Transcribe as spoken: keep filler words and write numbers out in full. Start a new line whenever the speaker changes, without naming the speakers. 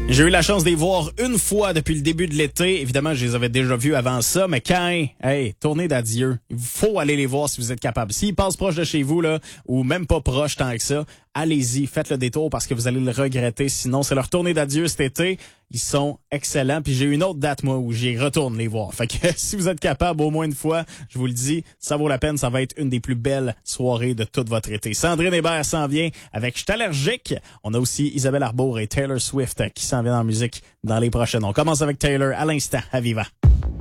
J'ai eu la chance de les voir une fois depuis le début de l'été. Évidemment, je les avais déjà vus avant ça, mais quand, hey, tournée d'adieu, il faut aller les voir si vous êtes capable. S'ils passent proche de chez vous, là, ou même pas proche tant que ça, allez-y, faites le détour parce que vous allez le regretter. Sinon, c'est leur tournée d'adieu cet été. Ils sont excellents. Puis j'ai une autre date, moi, où j'y retourne les voir. Fait que si vous êtes capable au moins une fois, je vous le dis, ça vaut la peine. Ça va être une des plus belles soirées de toute votre été. Sandrine Hébert s'en vient avec « J'suis allergique ». On a aussi Isabelle Arbour et Taylor Swift qui s'en viennent en musique dans les prochaines. On commence avec Taylor à l'instant, à Viva.